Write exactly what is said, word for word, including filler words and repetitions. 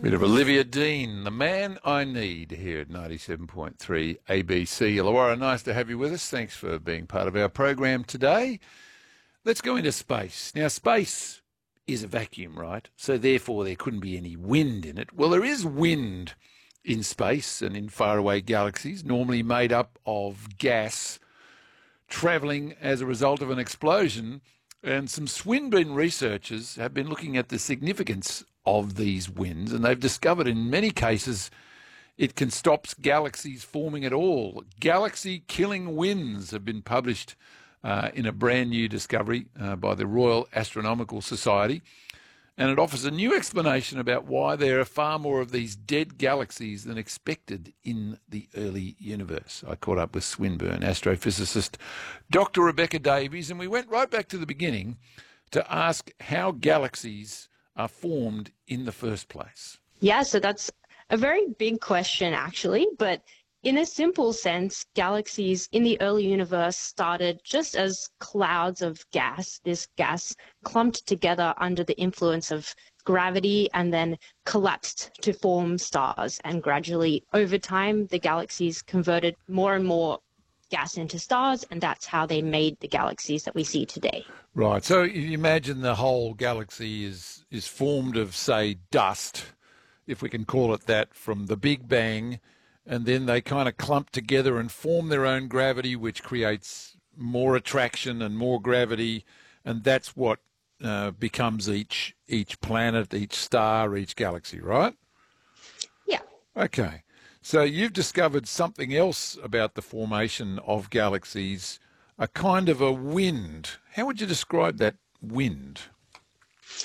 Bit of Olivia Dean, the man I need, here at ninety-seven point three A B C. Illawarra, nice to have you with us. Thanks for being part of our program today. Let's go into space. Now, space is a vacuum, right? So therefore there couldn't be any wind in it. Well, there is wind in space and in faraway galaxies, normally made up of gas travelling as a result of an explosion. And some Swinburne researchers have been looking at the significance of these winds, and they've discovered in many cases it can stop galaxies forming at all. Galaxy-killing winds have been published uh, in a brand new discovery uh, by the Royal Astronomical Society, and it offers a new explanation about why there are far more of these dead galaxies than expected in the early universe. I caught up with Swinburne astrophysicist Doctor Rebecca Davies, and we went right back to the beginning to ask how galaxies are formed in the first place. Yeah, so that's a very big question, actually, but in a simple sense, galaxies in the early universe started just as clouds of gas. This gas clumped together under the influence of gravity and then collapsed to form stars. And gradually, over time, the galaxies converted more and more gas into stars, and that's how they made the galaxies that we see today. Right. So you imagine the whole galaxy is, is formed of, say, dust, if we can call it that, from the Big Bang, and then they kind of clump together and form their own gravity, which creates more attraction and more gravity, and that's what uh, becomes each each planet, each star, each galaxy, right? Yeah. Okay. So you've discovered something else about the formation of galaxies, a kind of a wind. How would you describe that wind?